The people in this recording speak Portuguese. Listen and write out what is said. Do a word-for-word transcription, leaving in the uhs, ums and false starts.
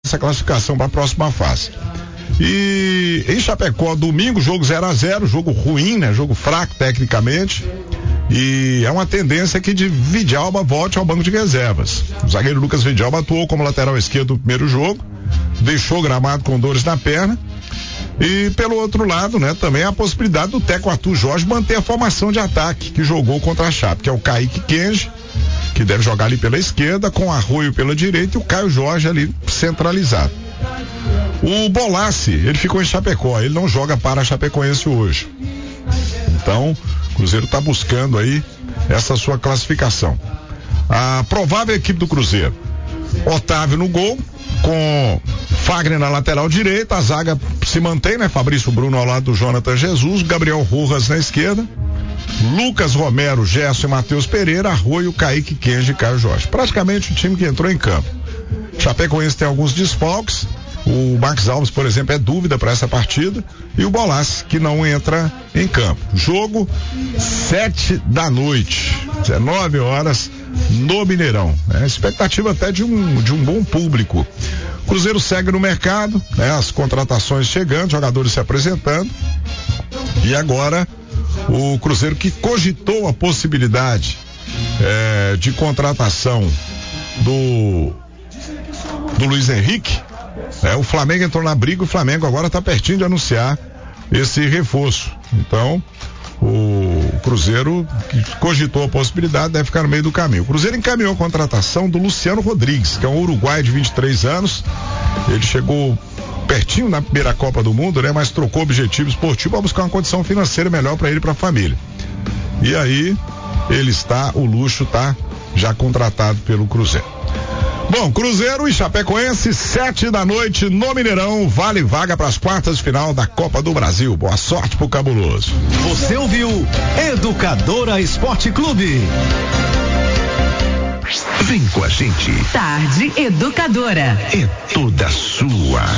essa classificação para a próxima fase. E em Chapecó, domingo, jogo zero a zero, jogo ruim, né? Jogo fraco tecnicamente. E é uma tendência que de Vidalba volte ao banco de reservas. O zagueiro Lucas Vidalba atuou como lateral esquerdo no primeiro jogo, deixou o gramado com dores na perna. E pelo outro lado, né, também a possibilidade do técnico Arthur Jorge manter a formação de ataque que jogou contra a Chape, que é o Kaique Kenji, que deve jogar ali pela esquerda, com Arroio pela direita e o Caio Jorge ali centralizado. O Bolassi, ele ficou em Chapecó, ele não joga para a Chapecoense hoje. Então, o Cruzeiro está buscando aí essa sua classificação. A provável equipe do Cruzeiro: Otávio no gol, com Fagner na lateral direita, a zaga se mantém, né? Fabrício Bruno ao lado do Jonathan Jesus, Gabriel Rojas na esquerda, Lucas Romero, Gerson e Matheus Pereira, Arroio, Kaique Kenji e Caio Jorge. Praticamente o time que entrou em campo. Chapecoense tem alguns desfalques. O Marcos Alves, por exemplo, é dúvida para essa partida. E o Bolassi, que não entra em campo. Jogo sete da noite, dezenove horas, no Mineirão. É, expectativa até de um, de um bom público. O Cruzeiro segue no mercado, né? As contratações chegando, jogadores se apresentando. E agora o Cruzeiro, que cogitou a possibilidade é, de contratação do do Luiz Henrique. É, o Flamengo entrou na briga, o Flamengo agora está pertinho de anunciar esse reforço. Então, o Cruzeiro, que cogitou a possibilidade, deve ficar no meio do caminho. O Cruzeiro encaminhou a contratação do Luciano Rodrigues, que é um uruguaio de vinte e três anos. Ele chegou pertinho na primeira Copa do Mundo, né? Mas trocou objetivo esportivo para buscar uma condição financeira melhor para ele e para a família. E aí, ele está, o luxo está já contratado pelo Cruzeiro. Bom, Cruzeiro e Chapecoense, sete da noite no Mineirão, vale vaga para as quartas de final da Copa do Brasil. Boa sorte pro Cabuloso. Você ouviu Educadora Esporte Clube. Vem com a gente. Tarde Educadora. É toda sua.